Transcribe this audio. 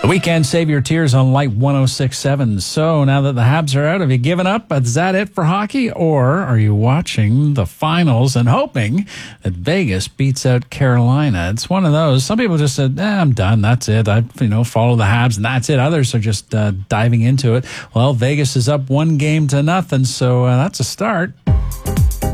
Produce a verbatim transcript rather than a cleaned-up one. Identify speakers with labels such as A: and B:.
A: Weekend Save Your Tears on Light one oh six point seven. So now that the Habs are out, have you given up? Is that it for hockey? Or are you watching the finals and hoping that Vegas beats out Carolina? It's one of those. Some people just said, eh, I'm done. That's it. I you know follow the Habs and that's it. Others are just uh, diving into it. Well, Vegas is up one game to nothing, so uh, that's a start.